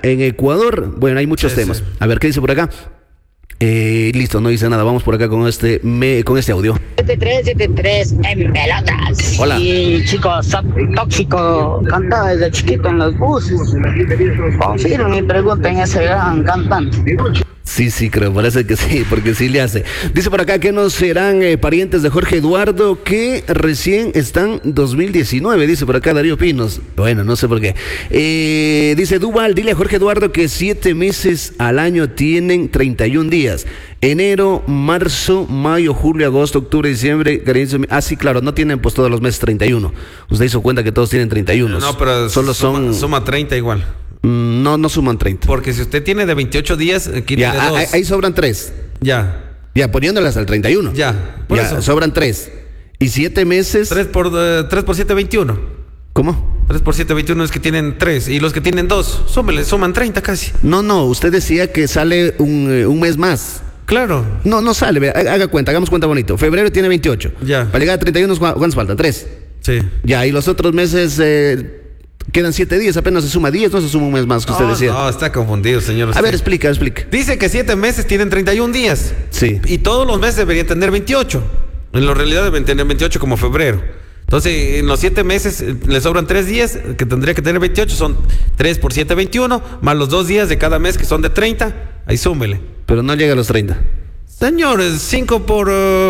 en Ecuador. Bueno, hay muchos temas. A ver, ¿qué dice por acá? Listo, no dice nada. Vamos por acá con este audio. 73 en pelotas. Hola. Y chicos, tóxico, cantaba desde chiquito en los buses. Confirmen y pregunten a ese gran cantante. Sí, creo, parece que sí, porque sí le hace. Dice por acá que no serán parientes de Jorge Eduardo, que recién están 2019, dice por acá Darío Pinos. Bueno, no sé por qué. Dice Duval, dile a Jorge Eduardo que 7 meses al año tienen 31 días. Enero, marzo, mayo, julio, agosto, octubre, diciembre. Sí, claro, no tienen pues todos los meses 31. Usted hizo cuenta que todos tienen 31. No, pero solo suma 30 igual. No suman 30. Porque si usted tiene de 28 días, quítale 2. Ahí sobran 3. Ya, poniéndolas al 31. por eso. Sobran 3. Y 7 meses. 3 por 7, 21. ¿Cómo? 3 por 7, 21 es que tienen 3. Y los que tienen 2, suman 30 casi. No, usted decía que sale un mes más. Claro. No sale, vea, hagamos cuenta bonito. Febrero tiene 28. Ya. Para llegar a 31, ¿cuántos faltan? 3. Sí. Ya, y los otros meses quedan 7 días, apenas se suma 10, no se suma un mes más que usted decía. No, está confundido, señor. A ver, explica. Dice que 7 meses tienen 31 días. Sí. Y todos los meses deberían tener 28. En la realidad deben tener 28 como febrero. Entonces, en los 7 meses le sobran 3 días, que tendría que tener 28, son 3 por 7, 21, más los 2 días de cada mes que son de 30, ahí súmele. Pero no llega a los 30. Señores, 5 por...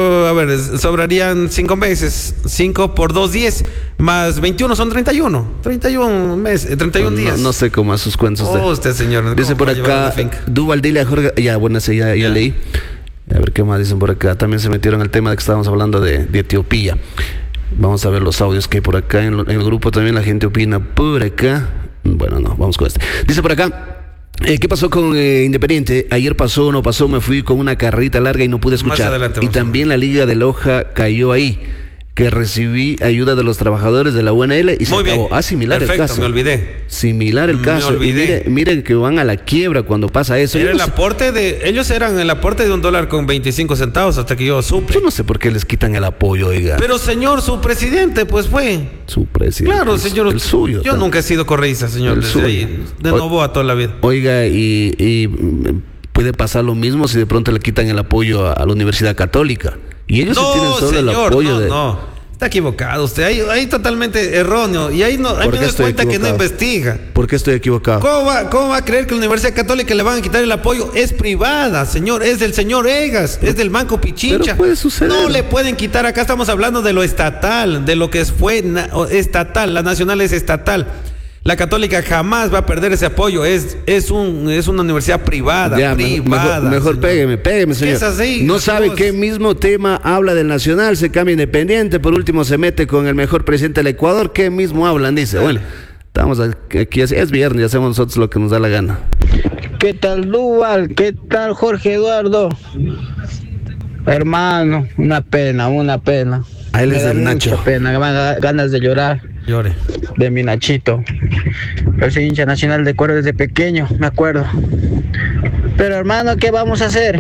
sobrarían 5 meses. 5 por 2, 10. Más 21 son 31. 31 meses, 31 días. No sé cómo hace sus cuentos usted. Usted, señor. Dice por acá, Duval, dile a Jorge... Ya, bueno, ese ya leí. A ver qué más dicen por acá. También se metieron al tema de que estábamos hablando de Etiopía. Vamos a ver los audios que hay por acá. En el grupo también la gente opina por acá. Bueno, no, vamos con este. Dice por acá... ¿qué pasó con Independiente? Ayer pasó o no pasó, me fui con una carrerita larga y no pude escuchar. Adelante, y también la Liga de Loja cayó ahí, que recibí ayuda de los trabajadores de la UNL y se Muy acabó. bien. Similar Perfecto, el caso. me olvidé. Similar el caso. Me olvidé. Miren que van a la quiebra cuando pasa eso. Era ellos eran el aporte de $1 con 25 centavos hasta que yo supe. Yo no sé por qué les quitan el apoyo, oiga. Pero señor, su presidente pues fue. Su presidente. Claro, señor. El suyo. Yo nunca he sido correísta, señor. Desde ahí, de Novoa toda la vida. Oiga, y puede pasar lo mismo si de pronto le quitan el apoyo a la Universidad Católica. Y ellos tienen solo el apoyo No. Está equivocado usted, ahí totalmente erróneo. Y ahí me doy cuenta que no investiga. ¿Por qué estoy equivocado? ¿Cómo va a creer que la Universidad Católica le van a quitar el apoyo? Es privada, señor, es del señor Egas, es del Banco Pichincha. Pero puede suceder. No le pueden quitar, acá estamos hablando de lo estatal, de lo que fue estatal, la nacional es estatal. La Católica jamás va a perder ese apoyo. Es una universidad privada. Ya, mejor pégueme, señor. Es así. No sabe qué mismo tema habla del Nacional, se cambia Independiente, por último se mete con el mejor presidente del Ecuador. ¿Qué mismo hablan? Dice, bueno, estamos aquí, es viernes y hacemos nosotros lo que nos da la gana. ¿Qué tal Duval? ¿Qué tal Jorge Eduardo? Hermano, una pena. A él es el Nacho. Mucha pena, ganas de llorar. Llore. De mi Nachito. Yo soy hincha nacional de Cuero desde pequeño, me acuerdo. Pero hermano, ¿qué vamos a hacer?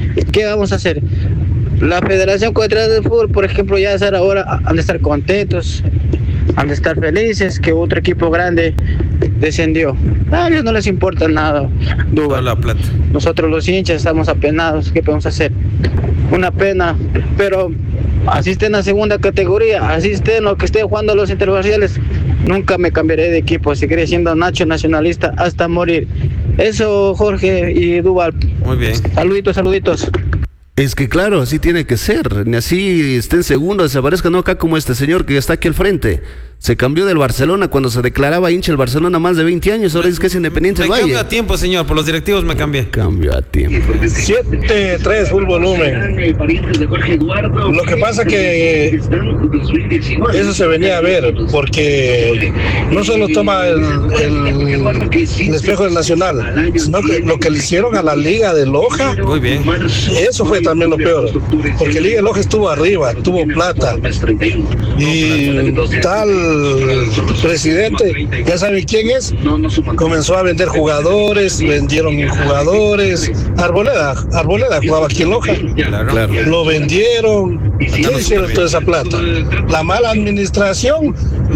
La Federación Ecuatoriana del Fútbol, por ejemplo, ya ahora han de estar contentos, han de estar felices que otro equipo grande descendió. A ellos no les importa nada, Toda la plata. Nosotros los hinchas estamos apenados, ¿qué podemos hacer? Una pena, pero asisten a segunda categoría, asisten lo que esté jugando los interparciales. Nunca me cambiaré de equipo, seguiré siendo Nacho nacionalista hasta morir. Eso, Jorge y Duval. Muy bien. Saluditos. Es que claro, así tiene que ser. Ni así esté en segundo, desaparezca, no acá como este señor que está aquí al frente. Se cambió del Barcelona cuando se declaraba hincha el Barcelona más de 20 años. Ahora es que es Independiente del Valle. Me cambio a tiempo, señor. Por los directivos me cambié. Cambio a tiempo. 7-3 full volumen. Lo que pasa que eso se venía a ver porque no solo toma el espejo del Nacional, sino que lo que le hicieron a la Liga de Loja. Muy bien. Eso fue también lo peor, porque Liga de Loja estuvo arriba, tuvo plata. Y tal presidente, ya saben quién es, comenzó a vender jugadores, vendieron jugadores. Arboleda jugaba aquí en Loja. Claro. Lo vendieron. ¿Qué hicieron toda esa plata? La mala administración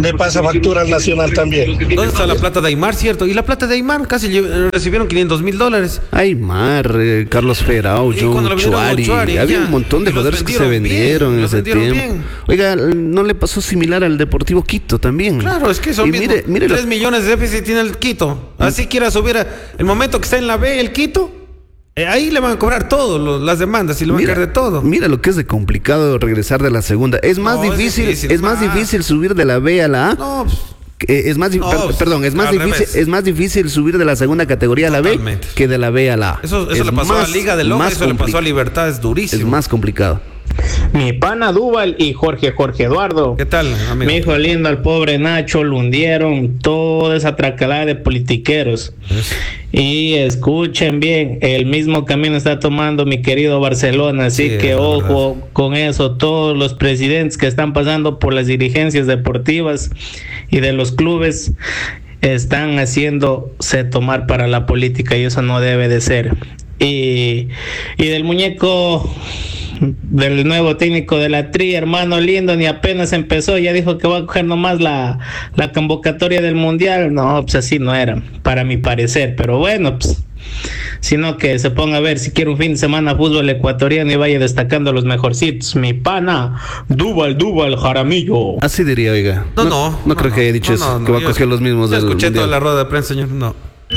le pasa factura al Nacional también. ¿Dónde está la plata de Aymar, cierto? Y la plata de Aymar casi recibieron $500,000. Aymar, Carlos Ferao, Y cuando John lo vendieron a Chuari. Chuari, Había ya. un montón de Y los jugadores que se vendieron bien, vendieron en los ese vendieron tiempo. bien. Oiga, ¿no le pasó similar al Deportivo Quito también? Claro, es que son Y mismo. mire 3 millones de déficit tiene el Quito. Así quiera subir el momento que está en la B el Quito, ahí le van a cobrar todo, las demandas y le van a caer de todo. Mira lo que es de complicado regresar de la segunda. Es más No, es difícil, difícil, es más difícil subir de la B a la A. No, pues, Es más, perdón, es más al difícil, revés. es más difícil subir de la segunda categoría a la B Totalmente. que de la B a la A. eso Es le pasó a la Liga de Loja, más eso le pasó a Libertad, es Es durísimo. más complicado. Mi pana Duval y Jorge Eduardo. ¿Qué tal, amigo? Mi hijo lindo, al pobre Nacho, lo hundieron toda esa tracalada de politiqueros. Y escuchen bien, el mismo camino está tomando mi querido Barcelona, así Sí, que es ojo verdad. con eso. Todos los presidentes que están pasando por las dirigencias deportivas y de los clubes están haciéndose tomar para la política y eso no debe de ser. Y del muñeco del nuevo técnico de la Tri, hermano lindo, ni apenas empezó, ya dijo que va a coger nomás la convocatoria del Mundial. No, pues así no era, para mi parecer, pero bueno, pues sino que se ponga a ver si quiere un fin de semana fútbol ecuatoriano y vaya destacando los mejorcitos. Mi pana Duval Jaramillo. Así diría, oiga. No creo que haya dicho eso, que va a coger los mismos del del escuché toda Mundial. la rueda de prensa, señor. No.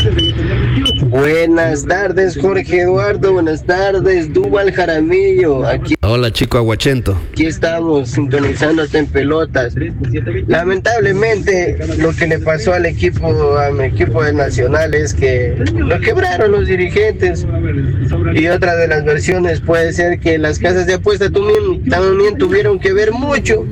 Buenas tardes, Jorge Eduardo. Buenas tardes, Duval Jaramillo. Aquí Hola, chico aguachento. estamos sintonizándote en pelotas. Lamentablemente, lo que le pasó a mi equipo de Nacional es que lo quebraron los dirigentes. Y otra de las versiones puede ser que las casas de apuesta también tuvieron que ver mucho.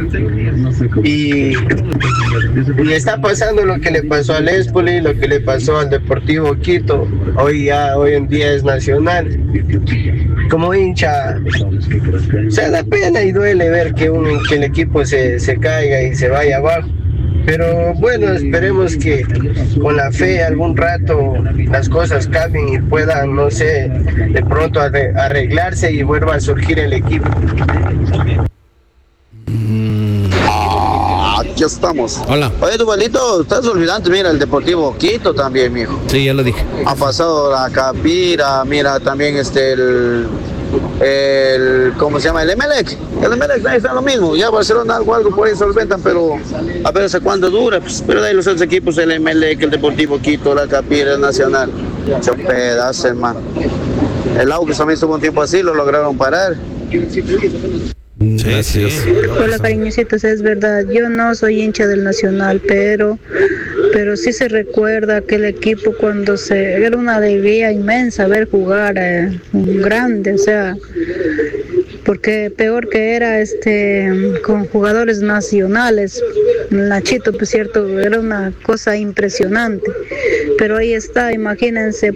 Y está pasando lo que le pasó al Espoli, lo que le pasó al Deportivo Quito. Hoy en día es Nacional. Como hincha, se da pena y duele ver que el equipo se caiga y se vaya abajo. Pero bueno, esperemos que con la fe algún rato las cosas cambien y puedan, no sé, de pronto arreglarse y vuelva a surgir el equipo. Aquí estamos. Hola. Oye, Duvalito, estás olvidando, mira, el Deportivo Quito también, mijo. Sí, ya lo dije. Ha pasado la Capira, mira, también el ¿cómo se llama? El Emelec. El Emelec, ahí está lo mismo. Ya Barcelona algo por ahí solventan, pero a ver hasta cuándo dura. Pues, pero de ahí los otros equipos, el Emelec, el Deportivo Quito, la Capira, el Nacional. Son pedazos, hermano. El Aucas también estuvo un tiempo así, lo lograron parar. Gracias. Hola cariñositos, es verdad, yo no soy hincha del Nacional, pero sí se recuerda que el equipo era una alegría inmensa ver jugar grande, o sea, porque peor que era con jugadores nacionales, Nachito, pues cierto, era una cosa impresionante, pero ahí está, imagínense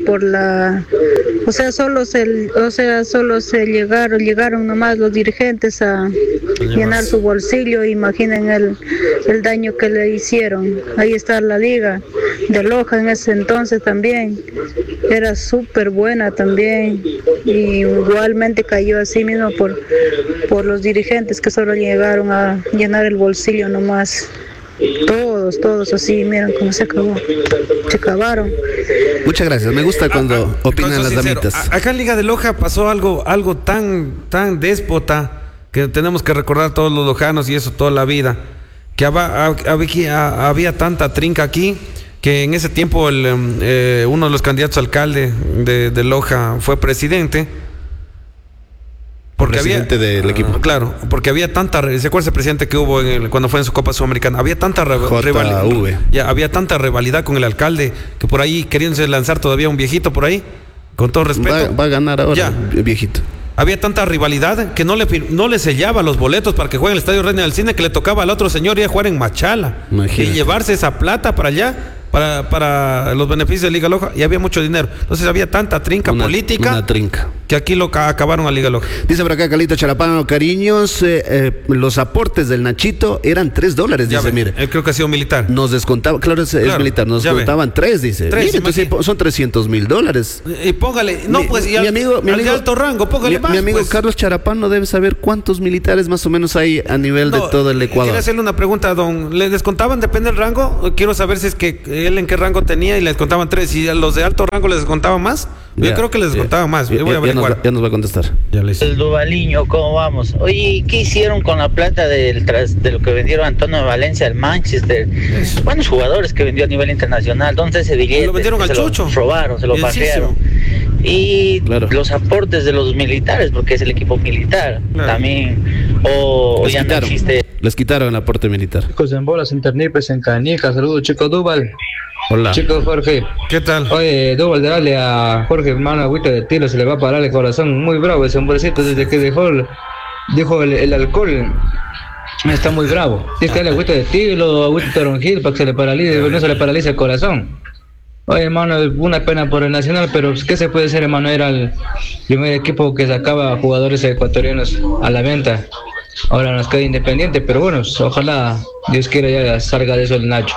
solo se llegaron nomás los dirigentes a llenar su bolsillo. Imaginen el daño que le hicieron. Ahí está la Liga de Loja en ese entonces también, era súper buena también, y igualmente cayó así mismo por los dirigentes que solo llegaron a llenar el bolsillo nomás. Todos así, miren cómo se acabaron. Muchas gracias, me gusta cuando opinan las damitas. Acá en Liga de Loja pasó algo tan déspota que tenemos que recordar todos los lojanos y eso toda la vida. Que había tanta trinca aquí que en ese tiempo uno de los candidatos a alcalde de Loja fue presidente. Presidente del equipo. Claro, porque había tanta... ¿Se acuerda ese presidente que hubo cuando fue en su Copa Sudamericana? Había tanta rivalidad. Había tanta rivalidad con el alcalde que por ahí queriéndose lanzar todavía un viejito por ahí, con todo respeto. Va a ganar ahora, viejito. Había tanta rivalidad que no le sellaba los boletos para que juegue en el Estadio Reina del Cine, que le tocaba al otro señor ir a jugar en Machala. Imagínate. Y llevarse esa plata para allá, para los beneficios de Liga Loja, y había mucho dinero. Entonces había tanta trinca política. Una trinca. que aquí lo acabaron a Liga Loja. Dice por acá Calito Charapano, cariños, los aportes del Nachito eran $3, dice, mire. Él creo que ha sido militar. Nos descontaba, claro, es militar, nos descontaban 3, dice. 3, mire, entonces son $300,000. Y póngale, no, pues, y mi amigo de alto rango, póngale más. Mi amigo pues. Carlos Charapano debe saber cuántos militares más o menos hay a nivel de todo el Ecuador. Quiero hacerle una pregunta, don. ¿Le descontaban, depende del rango? Quiero saber si es que él en qué rango tenía y le descontaban 3. ¿Y a los de alto rango les descontaban más? Yo creo que les descontaban más. Yo voy a averiguar. Ya nos va a contestar. El Duvaliño, ¿cómo vamos? Oye, ¿qué hicieron con la plata de lo que vendieron Antonio Valencia al Manchester? Buenos jugadores que vendió a nivel internacional. ¿Dónde ese billete? Lo vendieron al Chucho. Lo robaron, se lo pasearon. Y los aportes de los militares, porque es el equipo militar también. O ya no existe. Les quitaron el aporte militar. Chicos en bolas, en ternipes, en canicas. Saludos, chico Duval. Hola. Chicos, Jorge. ¿Qué tal? Oye, Duval, dale a Jorge, hermano, agüita de tiro, se le va a parar el corazón. Muy bravo ese hombrecito desde que dijo el alcohol. Está muy bravo. Tienes que darle agüita de tiro, agüita de toronjil para que se le paralice, no se le paralice el corazón. Oye, hermano, una pena por el Nacional, pero ¿qué se puede hacer, hermano? Era el primer equipo que sacaba jugadores ecuatorianos a la venta. Ahora nos queda Independiente, pero bueno, ojalá Dios quiera ya salga de eso el Nacho.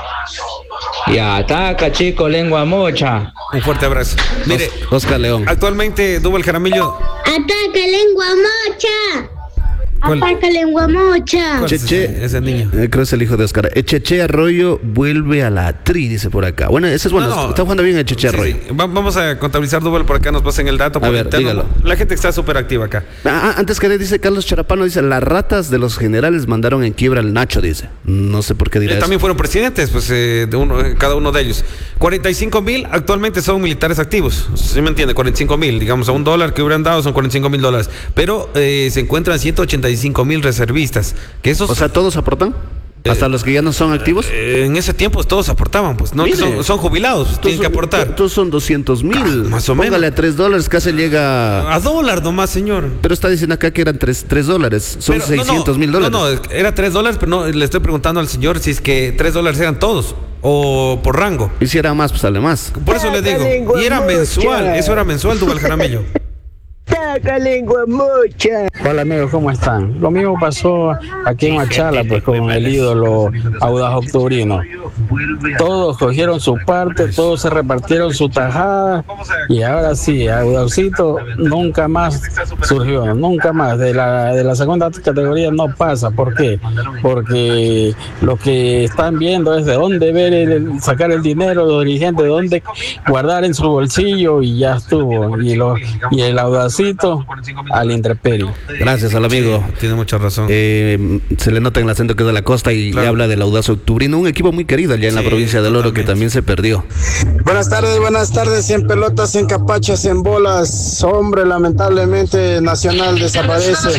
Y ataca, chico, lengua mocha. Un fuerte abrazo. Mire, Oscar León. Actualmente, Duval Jaramillo. Ataca, lengua mocha. Ataca, lengua mocha. Cheche, ese niño. Creo que es el hijo de Oscar. Cheche Arroyo vuelve a la tri, dice por acá. Bueno, ese es bueno. No, está jugando bien el Cheche Arroyo. Sí. Vamos a contabilizar, Duval, por acá nos pasen el dato. A ver, dígalo. La gente está súper activa acá. Antes que dice Carlos Charapano, dice, las ratas de los generales mandaron en quiebra al Nacho, dice. No sé por qué dirá eso. También fueron presidentes, pues, cada uno de ellos. 45,000 actualmente son militares activos. ¿Sí me entiende? 45,000, digamos, a $1 que hubieran dado son $45,000. Pero se encuentran 185,000 reservistas. Que esos, o sea, ¿todos aportan? ¿Hasta los que ya no son activos? En ese tiempo todos aportaban, pues. No, son jubilados, tienen que aportar. Todos son 200,000. Más o menos. Póngale a $3, casi llega... A $1 nomás, señor. Pero está diciendo acá que eran $3. Son $600,000. No, era $3, pero no, le estoy preguntando al señor si es que $3 eran todos. O por rango. Y si era más, pues sale más. Por eso le digo. Y era mensual. Eso era mensual, Duval Jaramillo. Taca, lengua mocha. Hola amigos, ¿cómo están? Lo mismo pasó aquí en Machala, pues con el ídolo Audaz Octubrino. Todos cogieron su parte, todos se repartieron su tajada y ahora sí, Audazito nunca más surgió, nunca más. De la segunda categoría no pasa. ¿Por qué? Porque lo que están viendo es de dónde sacar el dinero, los dirigentes, de dónde guardar en su bolsillo y ya estuvo. Y el Audazito al intemperie. Gracias al amigo. Sí, tiene mucha razón. Se le nota en el acento que es de la costa y le habla del Audaz Octubrino, un equipo muy querido allá en la provincia del Oro que también se perdió. Buenas tardes, 100 pelotas, en capachas, en bolas. Hombre, lamentablemente Nacional desaparece.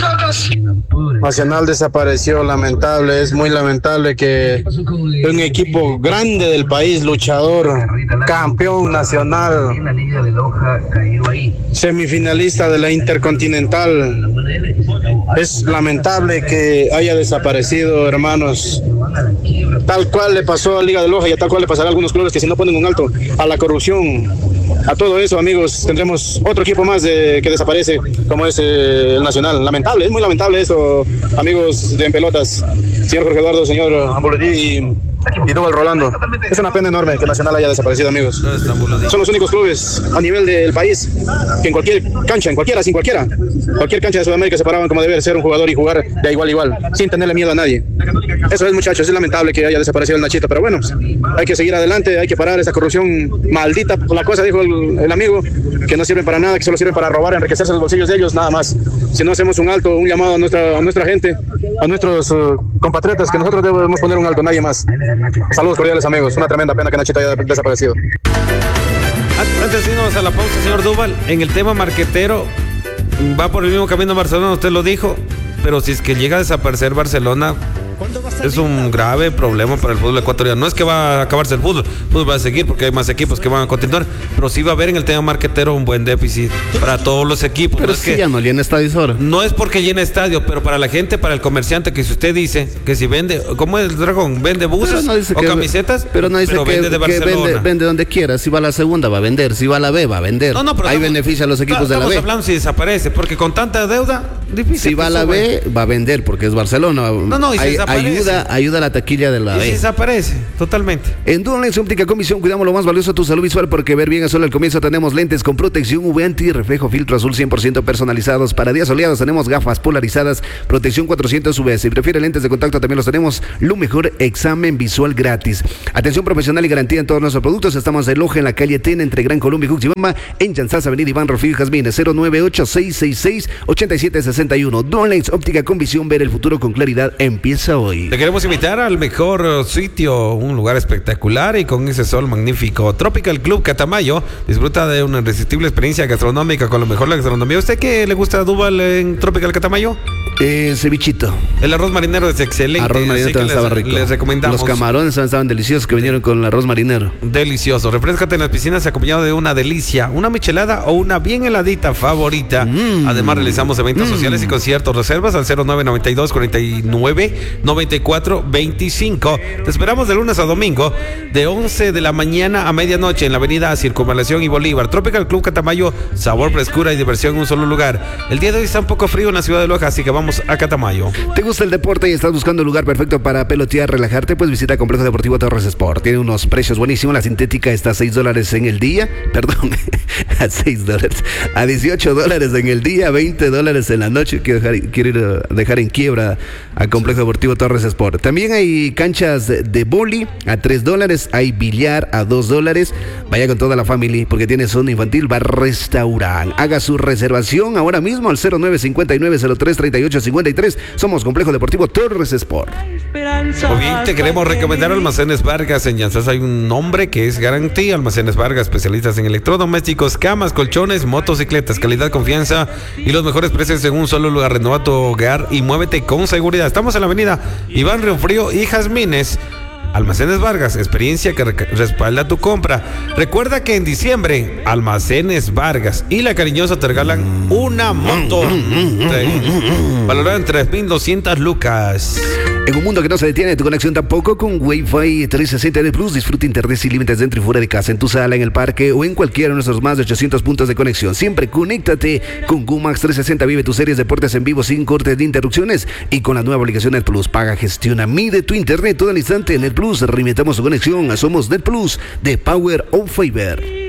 Nacional desapareció, lamentable, es muy lamentable que un equipo grande del país, luchador, campeón nacional, semifinalista de la Intercontinental. Es lamentable que haya desaparecido, hermanos. Tal cual le pasó a Liga de Loja y tal cual le pasará a algunos clubes que si no ponen un alto a la corrupción, a todo eso, amigos, tendremos otro equipo más que desaparece, como es el Nacional. Lamentable, es muy lamentable eso, amigos de En Pelotas, señor Jorge Eduardo, señor Ambolodí y Duval Rolando. Es una pena enorme que Nacional haya desaparecido, amigos. Son los únicos clubes a nivel del país que en cualquier cancha, cualquier cancha de Sudamérica se paraban como debe ser un jugador y jugar de igual a igual, sin tenerle miedo a nadie. Eso es, muchachos, es lamentable que haya desaparecido el Nachito, pero bueno, hay que seguir adelante, hay que parar esa corrupción maldita. La cosa, dijo el amigo, que no sirven para nada, que solo sirven para robar, enriquecerse los bolsillos de ellos, nada más. Si no hacemos un alto, un llamado a nuestra gente, a nuestros compatriotas, que nosotros debemos poner un alto, nadie más. Saludos cordiales, amigos. Una tremenda pena que Nachito haya desaparecido. Antes de irnos a la pausa, señor Duval, en el tema marquetero, va por el mismo camino Barcelona, usted lo dijo, pero si es que llega a desaparecer Barcelona, ¿cuándo va a estar es un grave problema para el fútbol ecuatoriano. No es que va a acabarse el fútbol va a seguir porque hay más equipos que van a continuar, pero sí va a haber en el tema marquetero un buen déficit para todos los equipos. Pero no sí, ya no llena estadios ahora. No es porque llena estadio, pero para la gente, para el comerciante, que si usted dice que si vende, ¿cómo es el Dragón? ¿Vende buses o camisetas? Pero no dice vende de Barcelona. Vende donde quiera. Si va a la segunda va a vender, si va a la B va a vender. No, pero hay beneficio a los equipos de la B. Estamos hablando si desaparece, porque con tanta deuda, difícil. Si va a la B va a vender porque es Barcelona. Y si ayuda a la taquilla de la B. Y si desaparece, totalmente. En Dual Óptica Comisión cuidamos lo más valioso, tu salud visual, porque ver bien es solo el comienzo. Tenemos lentes con protección UV anti, reflejo, filtro azul 100% personalizados. Para días soleados tenemos gafas polarizadas, protección 400 UV. Si prefiere lentes de contacto también los tenemos. Lo mejor, examen visual gratis. Atención profesional y garantía en todos nuestros productos. Estamos de Loja en la calle Tena entre Gran Colombia y Juxibamba. En Chanzás, Avenida Iván Rofío y Jazmines, 098-666-8761. Dual Óptica con visión, ver el futuro con claridad empieza hoy. Te queremos invitar al mejor sitio, un lugar espectacular y con ese sol magnífico. Tropical Club Catamayo. Disfruta de una irresistible experiencia gastronómica con lo mejor de la gastronomía. ¿Usted qué le gusta, Duval, en Tropical Catamayo? Cevichito. El arroz marinero es excelente. Arroz marinero también estaba rico. Les recomendamos. Los camarones estaban deliciosos que vinieron con el arroz marinero. Delicioso. Refréscate en las piscinas acompañado de una delicia, una michelada o una bien heladita favorita. Además realizamos eventos sociales y conciertos. Reservas al 0992 49 94 25. Te esperamos de lunes a domingo de 11 de la mañana a medianoche en la avenida Circunvalación y Bolívar. Tropical Club Catamayo, sabor, frescura y diversión en un solo lugar. El día de hoy está un poco frío en la ciudad de Loja, así que vamos a Catamayo. ¿Te gusta el deporte y estás buscando un lugar perfecto para pelotear, relajarte? Pues visita Complejo Deportivo Torres Sport. Tiene unos precios buenísimos. La sintética está a $6 en el día. Perdón, a $6. A $18 en el día, $20 en la noche. Quiero ir a dejar en quiebra a Complejo Deportivo Torres Sport. También hay canchas de boli a $3. Hay billar a $2. Vaya con toda la familia porque tiene zona infantil, bar, restaurante. Haga su reservación ahora mismo al 0959-033853. Somos Complejo Deportivo Torres Sport. Muy bien, te queremos recomendar Almacenes Vargas. En Llanzas hay un nombre que es garantía. Almacenes Vargas, especialistas en electrodomésticos, camas, colchones, motocicletas, calidad, confianza y los mejores precios en un solo lugar. Renueva tu hogar y muévete con seguridad. Estamos en la avenida Iván Riofrío y Jazmines. Almacenes Vargas, experiencia que respalda tu compra. Recuerda que en diciembre, Almacenes Vargas y La Cariñosa te regalan una moto valorada en 3,200 lucas. En un mundo que no se detiene, tu conexión tampoco. Con Wi-Fi 360 Plus, disfruta internet sin límites dentro y fuera de casa, en tu sala, en el parque o en cualquiera de nuestros más de 800 puntos de conexión. Siempre conéctate con Gumax 360. Vive tus series, deportes en vivo sin cortes de interrupciones y con la nueva aplicación Net Plus. Paga, gestiona, mide tu internet todo el instante. Net Plus, reinventamos tu conexión. Somos Net Plus de Power of Fiber.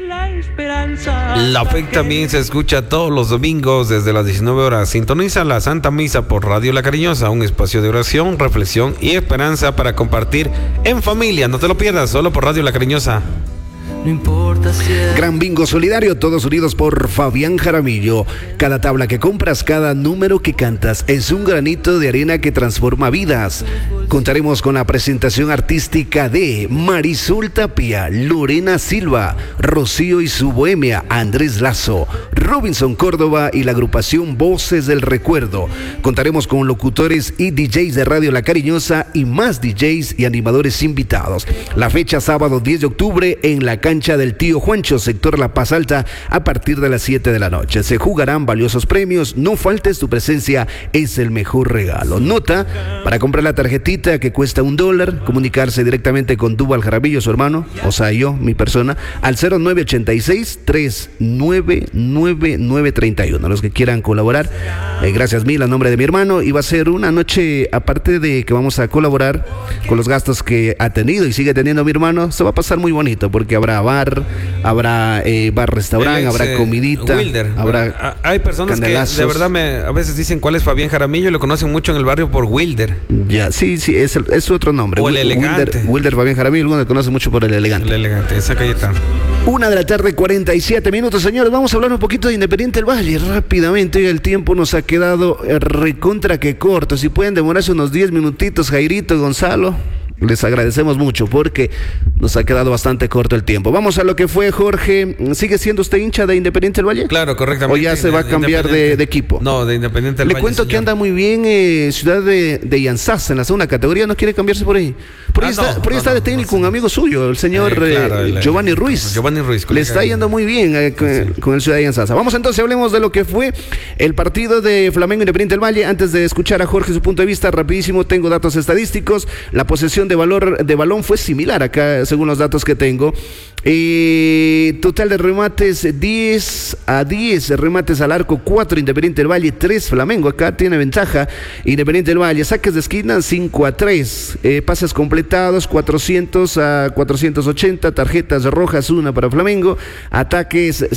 La FEC también se escucha todos los domingos desde las 19 horas. Sintoniza la Santa Misa por Radio La Cariñosa, un espacio de oración, reflexión y esperanza para compartir en familia. No te lo pierdas, solo por Radio La Cariñosa. No importa si es... Gran bingo solidario, todos unidos por Fabián Jaramillo. Cada tabla que compras, cada número que cantas es un granito de arena que transforma vidas. Contaremos con la presentación artística de Marisol Tapia, Lorena Silva, Rocío y su bohemia, Andrés Lazo, Robinson Córdoba y la agrupación Voces del Recuerdo. Contaremos con locutores y DJs de Radio La Cariñosa y más DJs y animadores invitados. La fecha sábado 10 de octubre en la cancha del Tío Juancho, sector La Paz Alta, a partir de las 7 de la noche. Se jugarán valiosos premios. No faltes, tu presencia es el mejor regalo. Nota, para comprar la tarjetita que cuesta $1, comunicarse directamente con Duval Jaramillo, su hermano, o sea yo, mi persona, al 0986-399931. Los que quieran colaborar, gracias mil a nombre de mi hermano. Y va a ser una noche, aparte de que vamos a colaborar con los gastos que ha tenido y sigue teniendo mi hermano, se va a pasar muy bonito porque habrá bar, habrá restaurante, habrá comidita, Wilder. Habrá hay personas candelazos. que de verdad a veces dicen cuál es Fabián Jaramillo y lo conocen mucho en el barrio por Wilder. Ya, sí, es otro nombre. O el elegante. Wilder Fabián Jaramillo, algunos lo conocen mucho por el elegante. El elegante, esa calle está. 1:47 señores. Vamos a hablar un poquito de Independiente del Valle rápidamente. El tiempo nos ha quedado recontra que corto. Si pueden demorarse unos 10 minutitos, Jairito, Gonzalo. Les agradecemos mucho porque nos ha quedado bastante corto el tiempo. Vamos a lo que fue, Jorge. ¿Sigue siendo usted hincha de Independiente del Valle? Claro, correctamente. ¿O ya se va a cambiar de equipo? No, de Independiente del Le Valle. cuento señor. que anda muy bien Ciudad de Yanzas en la segunda categoría. ¿No quiere cambiarse por ahí? Por ahí está de técnico un amigo suyo, el señor Giovanni Ruiz. Giovanni Ruiz. Le está yendo muy bien con el Ciudad de Yanzas. Vamos entonces, hablemos de lo que fue el partido de Flamengo Independiente del Valle. Antes de escuchar a Jorge su punto de vista, rapidísimo, tengo datos estadísticos. La posesión de balón fue similar acá, según los datos que tengo. Total de remates 10-10, remates al arco 4 Independiente del Valle, 3 Flamengo. Acá tiene ventaja Independiente del Valle. Saques de esquina 5-3, pases completados 400-480, tarjetas rojas 1 para Flamengo, ataques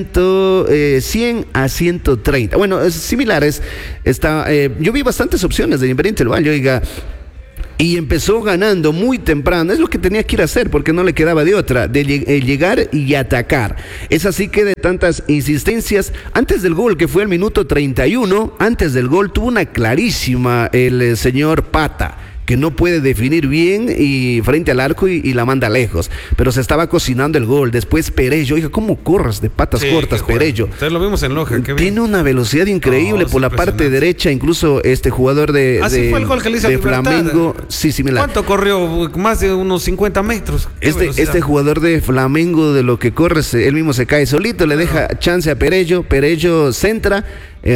100-130. Bueno, es similares. Yo vi bastantes opciones de Independiente del Valle, oiga. Y empezó ganando muy temprano. Es lo que tenía que ir a hacer porque no le quedaba de otra, de llegar y atacar. Es así que de tantas insistencias, antes del gol, que fue al minuto 31, antes del gol tuvo una clarísima el señor Pata, que no puede definir bien y frente al arco y la manda lejos, pero se estaba cocinando el gol. Después Perello, oiga, ¿cómo corres de patas cortas, Perello? Ustedes lo vimos en Loja, tiene una velocidad increíble por la parte derecha, incluso este jugador de fue el gol que le hizo de Libertad. Flamengo, sí, similar. ¿Cuánto corrió? Más de unos 50 metros. Este jugador de Flamengo, de lo que corre, él mismo se cae solito, le deja chance a Perello centra,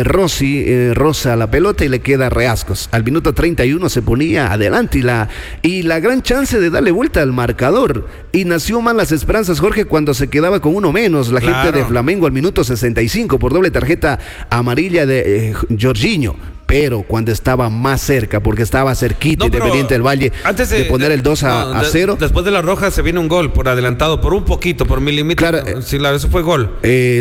Rossi roza la pelota y le queda Reascos. Al minuto 31 se ponía adelante y la gran chance de darle vuelta al marcador. Y nació mal las esperanzas, Jorge, cuando se quedaba con uno menos. La gente de Flamengo al minuto 65 por doble tarjeta amarilla de Jorginho. Pero cuando estaba más cerca, porque estaba cerquita Independiente del Valle, antes de poner el 2-0. Después de la roja se viene un gol por adelantado, por un poquito, por milímetro. Claro, sí, eso fue gol.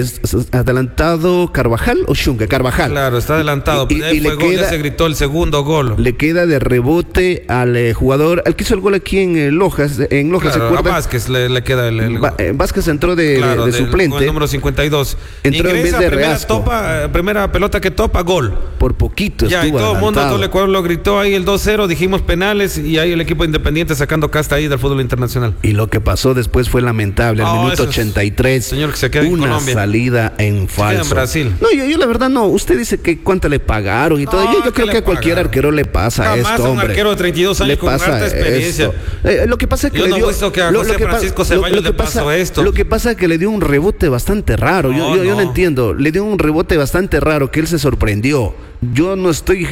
¿Adelantado Carvajal o Xunga? Carvajal. Claro, está adelantado. Y fue gol, ya se gritó el segundo gol. Le queda de rebote al jugador, al que hizo el gol aquí en Loja, ¿se acuerda? A Vázquez le queda el gol. Vázquez entró de suplente. Con el número 52. Entró en vez de Reasco. Primera pelota que topa, gol. Por poquito. Ya, y todo el mundo, todo el Ecuador lo gritó ahí el 2-0, dijimos penales y ahí el equipo Independiente sacando casta ahí del fútbol internacional. Y lo que pasó después fue lamentable. Al minuto 83, señor, que se queda en Colombia. Salida en falso. En Brasil. No, yo la verdad no. Usted dice que cuánto le pagaron y todo. Yo creo que a cualquier arquero le pasa esto, hombre. Un arquero de 32 años con harta experiencia. Lo que pasa es que yo no he visto que a José Francisco Ceballos le pasó esto. Lo que pasa es que le dio un rebote bastante raro. Yo no entiendo. Le dio un rebote bastante raro que él se sorprendió. Yo no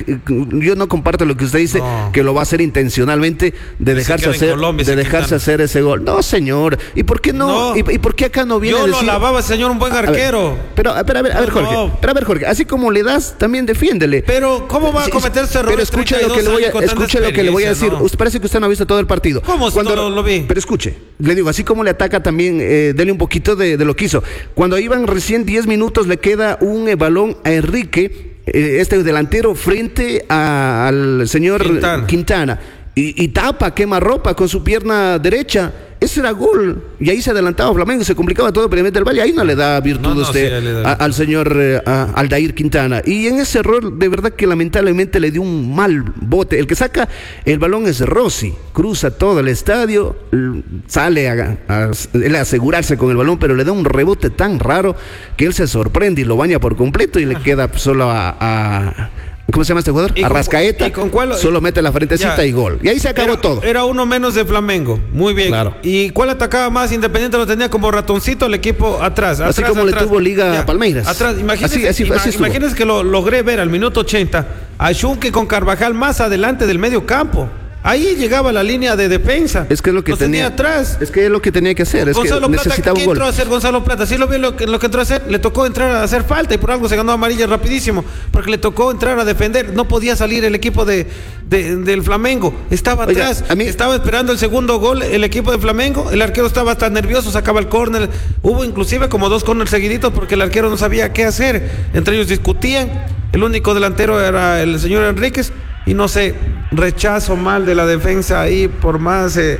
comparto lo que usted dice, que lo va a hacer intencionalmente de dejarse hacer ese gol. No, señor. ¿Y por qué no? ¿Y por qué acá no viene yo a decir? Lo alababa, señor, un buen arquero. A ver, Jorge, así como le das, también defiéndele. Pero ¿cómo va a cometer ese error? Pero escuche lo que le voy a decir. Parece que usted no ha visto todo el partido. ¿Cómo si no lo vi? Pero escuche, le digo, así como le ataca también, dele un poquito de lo que hizo. Cuando iban recién 10 minutos, le queda un balón a Enrique, este delantero, frente al señor Quintana. Y tapa, quema ropa con su pierna derecha. Ese era gol. Y ahí se adelantaba Flamengo, se complicaba todo, pero del Valle ahí no le da virtud al señor Aldair Quintana. Y en ese error, de verdad que lamentablemente le dio un mal bote. El que saca el balón es Rossi. Cruza todo el estadio, sale a asegurarse con el balón, pero le da un rebote tan raro que él se sorprende y lo baña por completo y le queda solo a ¿cómo se llama este jugador? Arrascaeta. Solo mete la frentecita y gol. Y ahí se acabó todo. Era uno menos de Flamengo. Muy bien. Claro. ¿Y cuál atacaba más? Independiente lo tenía como ratoncito el equipo atrás. Así como le tuvo Liga a Palmeiras. Atrás. Imagínense que lo logré ver al minuto 80. A Xunque con Carvajal más adelante del medio campo. Ahí llegaba la línea de defensa. Es que es lo que tenía atrás. Es que es lo que tenía que hacer. Gonzalo Plata, necesitaba un gol. ¿Qué entró a hacer Gonzalo Plata? Sí lo vio lo que entró a hacer. Le tocó entrar a hacer falta y por algo se ganó amarilla rapidísimo. Porque le tocó entrar a defender. No podía salir el equipo del Flamengo. Estaba atrás. Estaba esperando el segundo gol el equipo de Flamengo. El arquero estaba tan nervioso, sacaba el córner. Hubo inclusive como 2 córneres seguiditos porque el arquero no sabía qué hacer. Entre ellos discutían. El único delantero era el señor Enríquez. Y no sé, rechazo mal de la defensa ahí, por más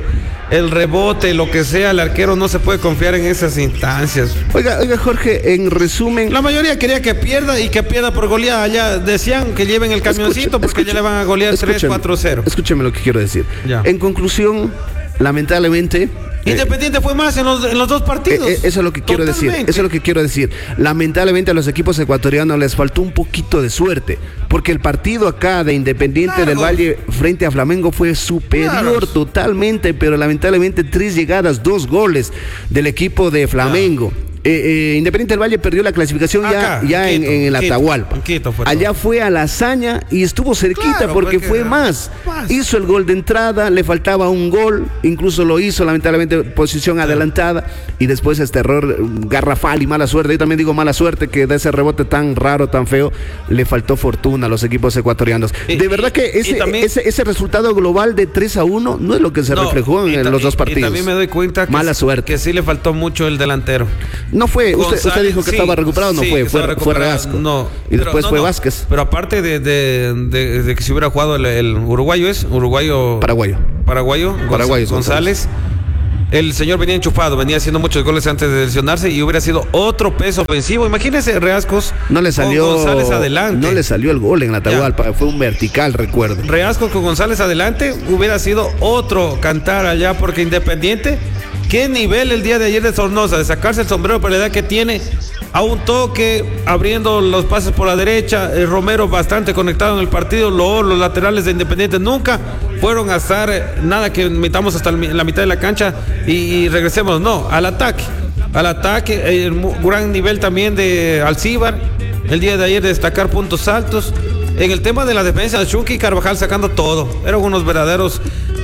el rebote, lo que sea, el arquero no se puede confiar en esas instancias. Oiga, Jorge, en resumen... La mayoría quería que pierda y que pierda por goleada. Ya decían que lleven el camioncito porque ya le van a golear 3-4-0. Escúcheme lo que quiero decir. Ya. En conclusión, lamentablemente... Independiente fue más en los dos partidos. Eso es lo que quiero decir. Eso es lo que quiero decir. Lamentablemente a los equipos ecuatorianos les faltó un poquito de suerte, porque el partido acá de Independiente del Valle frente a Flamengo fue superior totalmente, pero lamentablemente 3 llegadas, 2 goles del equipo de Flamengo. Independiente del Valle perdió la clasificación acá, ya en el Atahualpa. Allá fue a la hazaña y estuvo cerquita porque fue más. Hizo el gol de entrada, le faltaba un gol, incluso lo hizo, lamentablemente posición adelantada, y después este error garrafal y mala suerte. Yo también digo mala suerte, que de ese rebote tan raro, tan feo, le faltó fortuna a los equipos ecuatorianos. De verdad que ese resultado global de 3-1 no es lo que se reflejó en los dos partidos. Y también me doy cuenta que sí le faltó mucho el delantero. No fue, usted dijo que estaba recuperado, no fue Reasco. No. Y después fue Vázquez. Pero aparte de que se hubiera jugado el uruguayo, Paraguayo, González. El señor venía enchufado, venía haciendo muchos goles antes de lesionarse y hubiera sido otro peso ofensivo. Imagínese, Reascos no le salió, con González adelante. No le salió el gol en la Atahualpa, fue un vertical, recuerdo. Reascos con González adelante hubiera sido otro cantar allá, porque Independiente, qué nivel el día de ayer de Sornosa, de sacarse el sombrero por la edad que tiene, a un toque, abriendo los pases por la derecha. Romero bastante conectado en el partido. Los laterales de Independiente nunca fueron a estar nada que metamos hasta la mitad de la cancha y regresemos. No, al ataque, el gran nivel también de Alcíbar el día de ayer, de destacar puntos altos. En el tema de la defensa, Chunky y Carvajal sacando todo. Eran unas verdaderas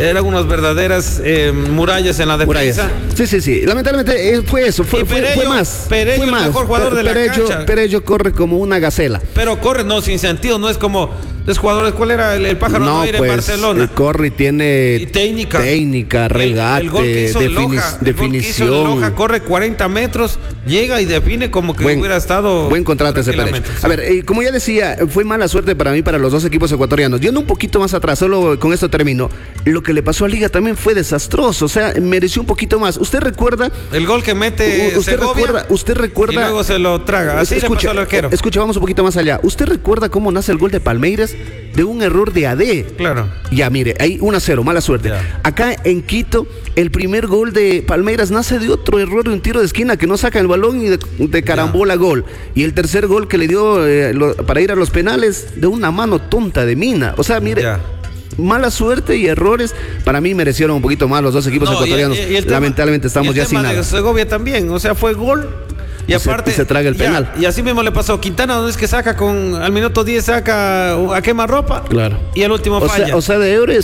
murallas en la defensa. Sí. Lamentablemente fue eso, fue más. Perello, el mejor jugador de la cancha. Perello corre como una gacela. Pero corre, no, sin sentido, no es como los jugadores. ¿Cuál era el pájaro no ir en Barcelona? Corre y tiene técnica, regate, el gol que hizo definición. Loja, corre 40 metros, llega y define como que hubiera estado. Buen contrato ese Perello. A ver, como ya decía, fue mala suerte para mí, para los dos equipos ecuatorianos. Yendo un poquito más atrás, solo con esto termino. Lo que le pasó a Liga también fue desastroso, o sea, mereció un poquito más. ¿Usted recuerda? El gol que mete Segovia. ¿Usted recuerda? Y luego se lo traga. Así le pasó al arquero. Escucha, vamos un poquito más allá. ¿Usted recuerda cómo nace el gol de Palmeiras? De un error de AD. Claro. Ya, mire, ahí 1-0, mala suerte. Ya. Acá en Quito, el primer gol de Palmeiras nace de otro error, de un tiro de esquina que no saca el balón y de carambola gol. Y el tercer gol que le dio para ir a los penales, de una mano tonta de Mina. O sea, mire, mala suerte y errores. Para mí merecieron un poquito más los dos equipos ecuatorianos. Lamentablemente estamos ya sin nada. De Segovia también, o sea, fue gol. Y aparte se traga el penal. Y así mismo le pasó a Quintana, donde es que saca al minuto 10 saca a quemarropa. Claro. Y el último falla. O sea, de héroe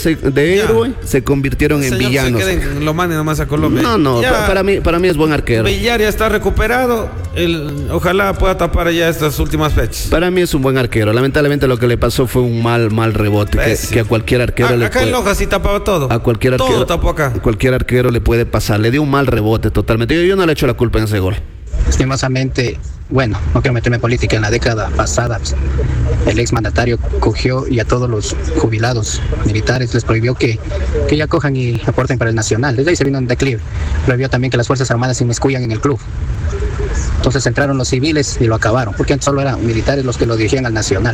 se convirtieron en villanos. Lo manden nomás a Colombia. No, para mí es buen arquero. Villar ya está recuperado. Ojalá pueda tapar ya estas últimas fechas. Para mí es un buen arquero. Lamentablemente lo que le pasó fue un mal rebote. Que a cualquier arquero le acá puede. En Loja sí tapaba todo. A cualquier arquero. Todo tapó acá. Cualquier arquero le puede pasar. Le dio un mal rebote totalmente. Yo no le echo la culpa en ese gol. Lastimosamente, bueno, no quiero meterme en política, en la década pasada el exmandatario cogió y a todos los jubilados militares les prohibió que ya cojan y aporten para el nacional. Desde ahí se vino en declive. Prohibió también que las Fuerzas Armadas se inmiscuyan en el club. Entonces entraron los civiles y lo acabaron, porque antes solo eran militares los que lo dirigían al nacional.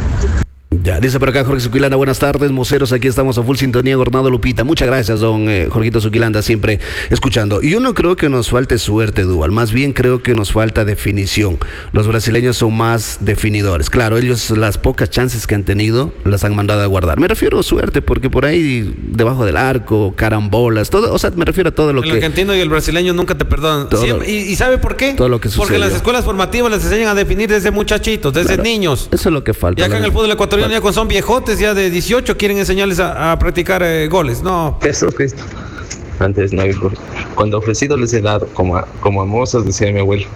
Ya, dice por acá Jorge Suquilanda, buenas tardes, moceros, aquí estamos a full sintonía, Gornado Lupita. Muchas gracias, don Jorgito Suquilanda, siempre escuchando. Y yo no creo que nos falte suerte, Dual, más bien creo que nos falta definición. Los brasileños son más definidores. Claro, ellos las pocas chances que han tenido las han mandado a guardar. Me refiero a suerte, porque por ahí debajo del arco, carambolas, todo, o sea, me refiero a todo lo que... El argentino y el brasileño nunca te perdonan. ¿Y sabe por qué? Todo lo que sucedió. Porque las escuelas formativas les enseñan a definir desde muchachitos, desde niños. Eso es lo que falta. Y acá en el fútbol ecuatoriano ya cuando son viejotes, ya de 18, quieren enseñarles a practicar goles. No. Jesucristo. Antes no había. Cuando ofrecido les he dado, como a mozos, decía mi abuelo.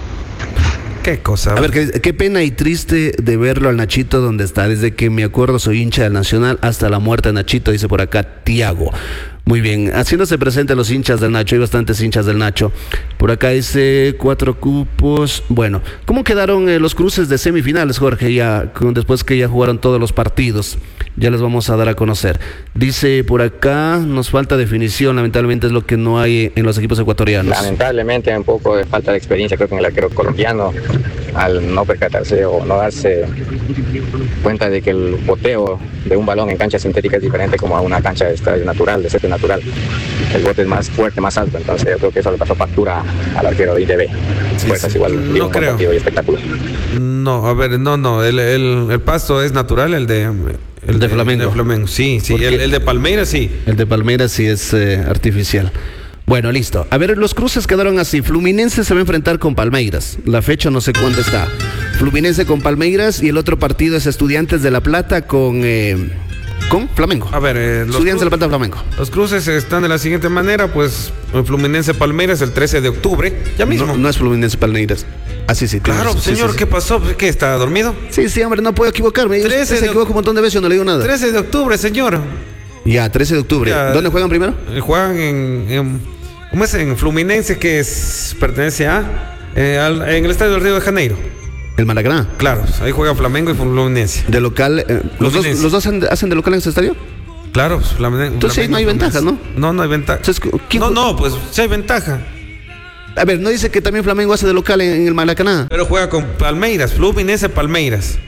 Qué cosa. A ver, qué pena y triste de verlo al Nachito donde está. Desde que me acuerdo soy hincha del Nacional hasta la muerte de Nachito, dice por acá Tiago. Muy bien, haciéndose presente los hinchas del Nacho, hay bastantes hinchas del Nacho. Por acá dice 4 cupos. Bueno, ¿cómo quedaron los cruces de semifinales, Jorge? Después que ya jugaron todos los partidos, ya les vamos a dar a conocer. Dice por acá, nos falta definición, lamentablemente es lo que no hay en los equipos ecuatorianos. Lamentablemente un poco de falta de experiencia, creo que en el arquero colombiano, al no percatarse o no darse cuenta de que el boteo de un balón en cancha sintética es diferente como a una cancha de estadio natural, de césped natural. El bote es más fuerte, más alto, entonces yo creo que eso le pasó factura al arquero de IDB. Pues igual no creo. Y espectáculo. No, a ver, no, el pasto es natural, el de Flamengo. El de Flamengo, sí, el de Palmeiras sí. El de Palmeiras sí es artificial. Bueno, listo. A ver, los cruces quedaron así. Fluminense se va a enfrentar con Palmeiras. La fecha no sé cuándo está. Fluminense con Palmeiras y el otro partido es Estudiantes de La Plata con Flamengo. A ver, Estudiantes de La Plata, Flamengo. Los cruces están de la siguiente manera, pues Fluminense Palmeiras el 13 de octubre, ya mismo. No es Fluminense Palmeiras. Así sí. Claro, señor, sí. ¿Qué pasó? ¿Qué, está dormido? Sí, hombre, no puedo equivocarme. Se equivoca un montón de veces, yo no le digo nada. 13 de octubre, señor. Ya, 13 de octubre. Ya, ¿dónde juegan primero? Juegan ¿cómo es? En Fluminense, que pertenece en el estadio del Río de Janeiro. ¿El Maracaná? Claro, ahí juegan Flamengo y Fluminense. ¿De local? ¿Los dos hacen de local en ese estadio? Claro, pues Flamengo. Entonces ahí no hay ventaja, ¿no? No hay ventaja. Entonces, pues sí hay ventaja. A ver, ¿no dice que también Flamengo hace de local en el Maracaná? Pero juega con Palmeiras, Fluminense Palmeiras.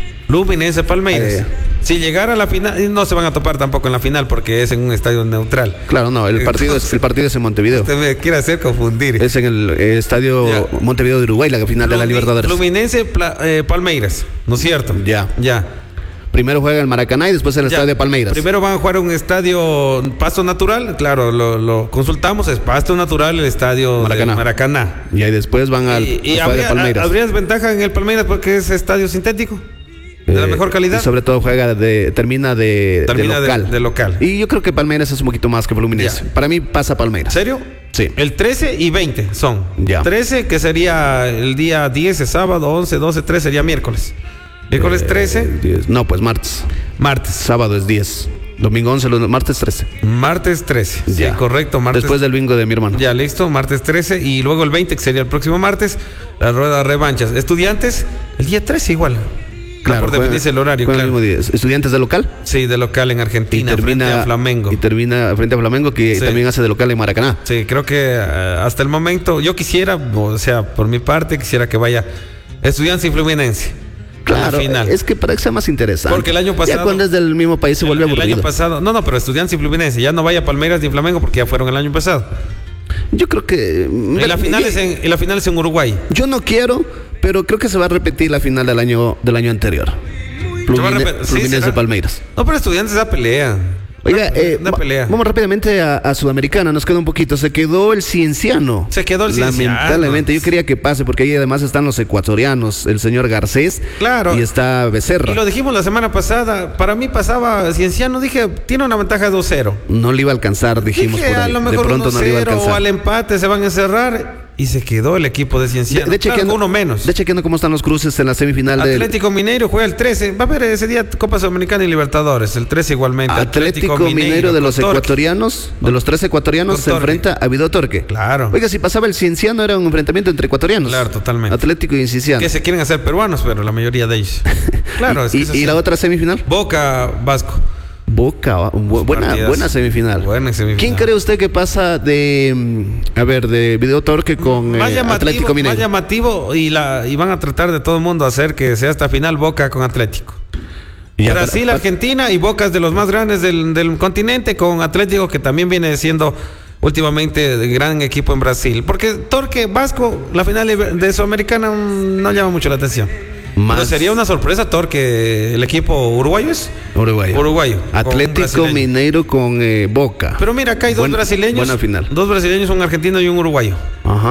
Si llegara a la final, no se van a topar tampoco en la final porque es en un estadio neutral. Claro, no, el partido es en Montevideo. Usted me quiere hacer confundir. Es en el estadio Montevideo de Uruguay, la final de la Libertadores. Fluminense Palmeiras, ¿no es cierto? Ya. Primero juega el Maracaná y después el estadio de Palmeiras. Primero van a jugar un estadio pasto natural, claro, lo consultamos, es pasto natural el estadio Maracaná. Y ahí después van al estadio de Palmeiras. ¿Habría desventaja en el Palmeiras porque es estadio sintético? ¿De la mejor calidad? Y sobre todo termina de local. Y yo creo que Palmeiras es un poquito más que Fluminense. Para mí pasa Palmeiras. ¿Serio? Sí. El 13 y 20 son. Ya. 13 que sería el día 10 es sábado, 11, 12, 13 sería miércoles. Miércoles 13. 10. No, pues martes. Sábado es 10. Domingo 11, martes 13. Martes 13. Ya. Sí, correcto. Martes. Después del bingo de mi hermano. Ya, listo. Martes 13 y luego el 20, que sería el próximo martes, la rueda de revanchas. Estudiantes, el día 13 igual. Claro, por definirse el horario. Claro. El mismo día. ¿Estudiantes de local? Sí, de local en Argentina, frente a Flamengo. Y termina frente a Flamengo, que también hace de local en Maracaná. Sí, creo que hasta el momento yo quisiera, o sea, por mi parte, quisiera que vaya Estudiantes y Fluminense. Claro, es que para que sea más interesante. Porque el año pasado, ya cuando es del mismo país se vuelve aburrido. El año pasado, pero Estudiantes y Fluminense, ya no vaya Palmeiras ni Flamengo porque ya fueron el año pasado. Yo creo que y la final es en Uruguay. Yo no quiero, pero creo que se va a repetir la final del año anterior. Fluminense Palmeiras. No, pero Estudiantes da pelea. Oiga, vamos rápidamente a Sudamericana, nos queda un poquito. Se quedó el Cienciano. Lamentablemente, yo quería que pase, porque ahí además están los ecuatorianos, el señor Garcés. Claro. Y está Becerra. Y lo dijimos la semana pasada, para mí pasaba Cienciano, dije, tiene una ventaja de 2-0. No le iba a alcanzar, dijimos por ahí. A lo mejor de pronto no le iba a alcanzar. O al empate se van a encerrar. Y se quedó el equipo de Cienciano. Uno menos. De chequeando cómo están los cruces en la semifinal. Atlético Mineiro juega el 13. Va a haber ese día Copa Sudamericana y Libertadores. El 13 igualmente. Atlético Mineiro de los ecuatorianos, de los 3 ecuatorianos, se enfrenta a Vido Torque. Claro. Oiga, si pasaba el Cienciano era un enfrentamiento entre ecuatorianos. Claro, totalmente. Atlético y Cienciano. Que se quieren hacer peruanos, pero la mayoría de ellos. Claro. ¿Y la otra semifinal? Boca Vasco. Boca, buena semifinal. ¿Quién cree usted que pasa de Vido Torque con Atlético Mineiro? Más llamativo y van a tratar de todo el mundo hacer que sea esta final Boca con Atlético. Brasil, Argentina y Boca es de los más grandes del continente, con Atlético que también viene siendo últimamente gran equipo en Brasil. Porque Torque Vasco, la final de Sudamericana no llama mucho la atención. Pero sería una sorpresa Torque, el equipo uruguayo es. Uruguayo. Atlético Mineiro con Boca. Pero mira, acá hay dos brasileños. Buena final. Dos brasileños, un argentino y un uruguayo. Ajá.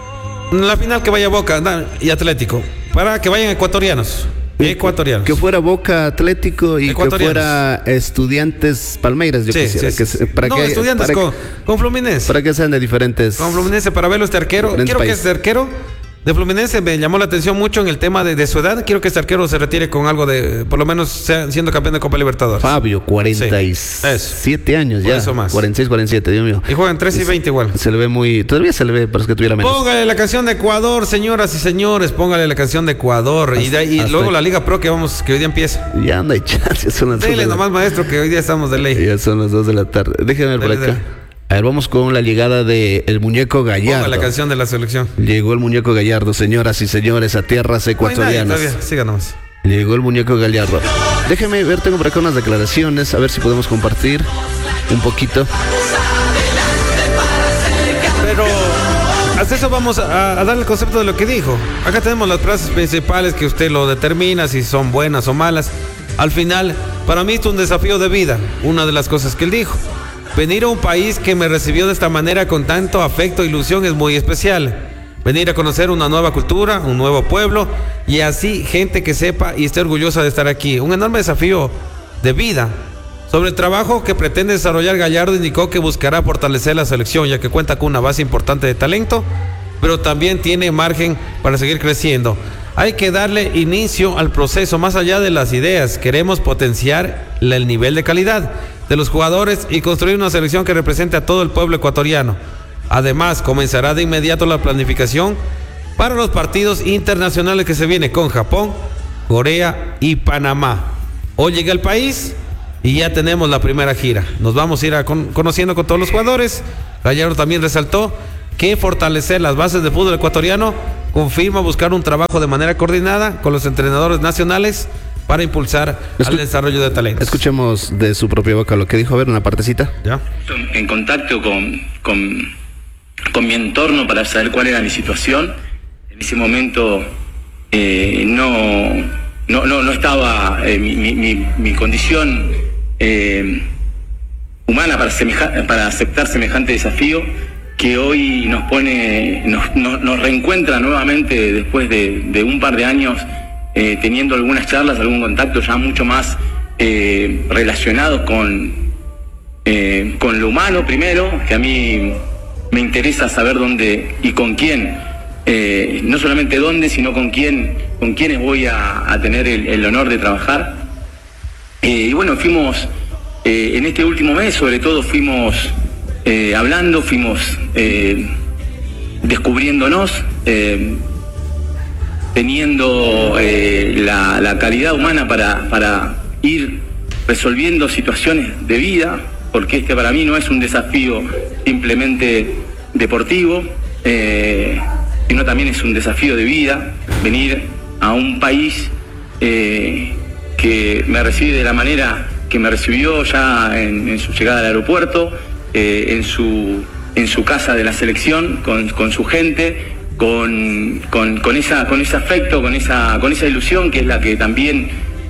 La final que vaya Boca y Atlético. Para que vayan ecuatorianos. Que fuera Boca Atlético y que fuera Estudiantes Palmeiras, yo quisiera. Estudiantes con Fluminense. Para que sean de diferentes. Con Fluminense, para verlo este arquero. Quiero que este arquero de Fluminense me llamó la atención mucho en el tema de su edad. Quiero que este arquero se retire con algo de, por lo menos siendo campeón de Copa Libertadores. Fabio, 47 años ya. Por eso más. 46, 47, Dios mío. Y juegan 3 y 20 igual. Se le ve muy, todavía se le ve, pero es que tuviera menos. Póngale la canción de Ecuador, señoras y señores, póngale la canción de Ecuador. Y luego la Liga Pro que hoy día empieza. Ya anda y chance, son las Dile nomás, maestro, que hoy día estamos de ley. Ya son las 2 de la tarde. Déjenme ver por acá. A ver, vamos con la llegada de el muñeco Gallardo. Ponga la canción de la selección. Llegó el muñeco Gallardo, señoras y señores, a tierras ecuatorianas. Siga nomás. Llegó el muñeco Gallardo. Déjeme ver, tengo por acá unas declaraciones, a ver si podemos compartir un poquito. Pero hasta eso vamos a darle el concepto de lo que dijo. Acá tenemos las frases principales que usted lo determina, si son buenas o malas. Al final, para mí es un desafío de vida, una de las cosas que él dijo. Venir a un país que me recibió de esta manera con tanto afecto e ilusión es muy especial. Venir a conocer una nueva cultura, un nuevo pueblo y así gente que sepa y esté orgullosa de estar aquí. Un enorme desafío de vida. Sobre el trabajo que pretende desarrollar, Gallardo indicó que buscará fortalecer la selección ya que cuenta con una base importante de talento, pero también tiene margen para seguir creciendo. Hay que darle inicio al proceso más allá de las ideas. Queremos potenciar el nivel de calidad de los jugadores y construir una selección que represente a todo el pueblo ecuatoriano. Además, comenzará de inmediato la planificación para los partidos internacionales que se viene con Japón, Corea y Panamá. Hoy llega al país y ya tenemos la primera gira. Nos vamos a ir conociendo con todos los jugadores. Gallardo también resaltó que fortalecer las bases del fútbol ecuatoriano confirma buscar un trabajo de manera coordinada con los entrenadores nacionales para impulsar al desarrollo de talentos. Escuchemos de su propia boca lo que dijo, a ver, una partecita. ¿Ya? En contacto con mi entorno para saber cuál era mi situación. En ese momento no estaba mi condición humana para aceptar semejante desafío que hoy nos reencuentra nuevamente después de un par de años teniendo algunas charlas, algún contacto ya mucho más relacionados con lo humano primero, que a mí me interesa saber dónde y con quién, no solamente dónde, sino con quiénes voy a tener el honor de trabajar. Y bueno, fuimos, en este último mes sobre todo, fuimos hablando, fuimos descubriéndonos, teniendo la calidad humana para ir resolviendo situaciones de vida, porque este para mí no es un desafío simplemente deportivo, sino también es un desafío de vida, venir a un país que me recibe de la manera que me recibió ya en su llegada al aeropuerto, en su casa de la selección, con su gente, con ese afecto, con esa ilusión que es la que también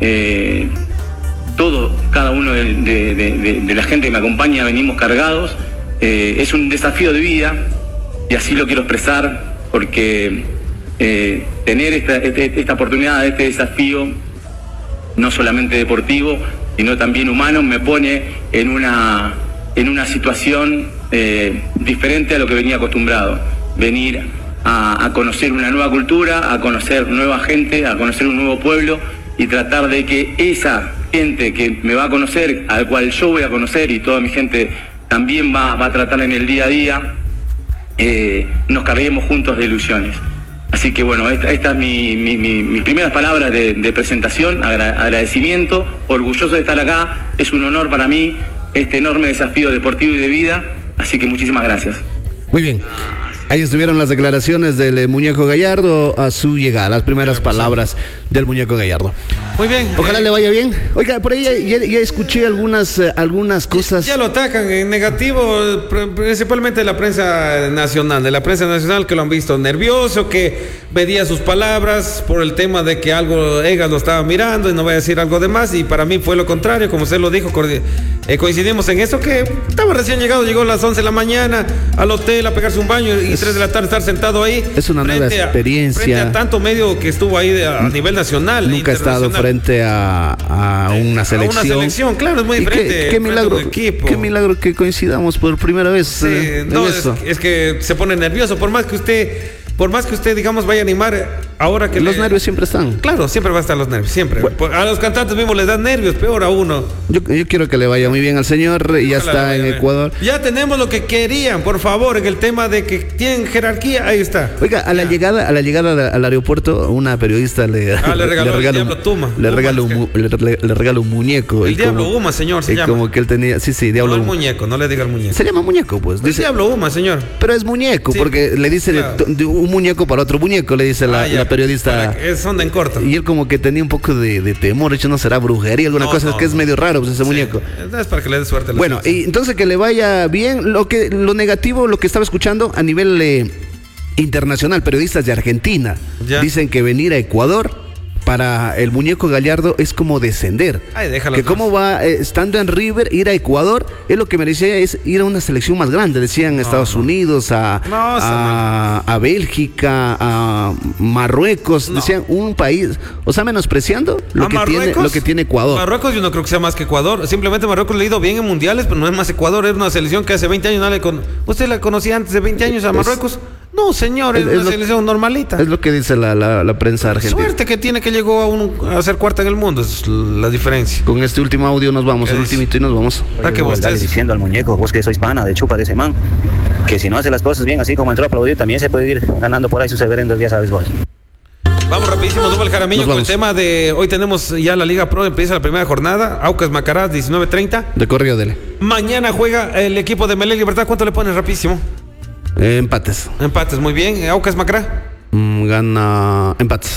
cada uno de la gente que me acompaña venimos cargados. Es un desafío de vida y así lo quiero expresar, porque tener esta oportunidad, este desafío, no solamente deportivo, sino también humano, me pone en una situación diferente a lo que venía acostumbrado. Venir a conocer una nueva cultura, a conocer nueva gente, a conocer un nuevo pueblo y tratar de que esa gente que me va a conocer, al cual yo voy a conocer y toda mi gente también va a tratar en el día a día, nos carguemos juntos de ilusiones. Así que bueno, esta es mis primeras palabras de presentación, agradecimiento, orgulloso de estar acá, es un honor para mí este enorme desafío deportivo y de vida, así que muchísimas gracias. Muy bien. Ahí estuvieron las declaraciones del muñeco Gallardo a su llegada, las primeras palabras del muñeco Gallardo. Muy bien. Ojalá le vaya bien. Oiga, por ahí ya escuché algunas cosas. Ya lo atacan en negativo, principalmente de la prensa nacional, que lo han visto nervioso, que pedía sus palabras por el tema de que algo Egas lo estaba mirando y no voy a decir algo de más, y para mí fue lo contrario, como usted lo dijo, coincidimos en eso, que estaba recién llegado, llegó a las 11 de la mañana al hotel a pegarse un baño y 3 de la tarde estar sentado ahí. Es una nueva experiencia. Frente a tanto medio que estuvo ahí a nivel nacional. Nunca ha estado frente a una selección. A una selección, claro, es muy diferente. Qué milagro que coincidamos por primera vez. Sí, es que se pone nervioso, por más que usted por más que usted, digamos, vaya a animar, ahora que los nervios siempre están. Claro, siempre va a estar los nervios, siempre. Bueno. A los cantantes mismos les dan nervios, peor a uno. Yo quiero que le vaya muy bien al señor, ya está en Ecuador. Ya tenemos lo que querían, por favor, en el tema de que tienen jerarquía, ahí está. Oiga, a la llegada al aeropuerto, una periodista le regaló un muñeco. El Diablo Uma, señor, se llama. Como que él tenía, sí, Diablo Uma. No el muñeco, no le diga el muñeco. Se llama muñeco, pues. Dice Diablo Uma, señor. Pero es muñeco, sí, porque le dice un muñeco para otro muñeco, le dice la periodista. Es onda en corto. Y él como que tenía un poco de temor, de hecho no será brujería, alguna cosa, es que es medio raro pues, ese muñeco. Es para que le dé suerte. Bueno, y entonces que le vaya bien. Lo negativo, lo que estaba escuchando a nivel internacional, periodistas de Argentina dicen que venir a Ecuador para el muñeco Gallardo es como descender. Que cómo va estando en River, ir a Ecuador, es lo que merecía es ir a una selección más grande, decían Estados Unidos, a Bélgica, a Marruecos, decían un país, o sea, menospreciando lo que tiene Ecuador. Marruecos yo no creo que sea más que Ecuador, simplemente Marruecos le ha ido bien en mundiales, pero no es más Ecuador, es una selección que hace 20 años ¿Usted la conocía antes de 20 años a Marruecos? No, señor, es una selección normalita. Es lo que dice la prensa argentina. Suerte que tiene que llegó a ser cuarta en el mundo, es la diferencia. Con este último audio nos vamos, el ultimito y nos vamos. ¿Para qué vos estás diciendo al muñeco, vos que sois pana de chupa de ese man, que si no hace las cosas bien, así como entró a aplaudir, también se puede ir ganando por ahí sus severendos, ya sabes vos. Vamos rapidísimo, Duval Jaramillo, con el tema de hoy tenemos ya la Liga Pro, empieza la primera jornada, Aucas Macará, 19:30. De corrido, dele. Mañana juega el equipo de Melec Libertad, ¿cuánto le pones rapidísimo? Empates. Muy bien. ¿Aucas Macará? Gana empates.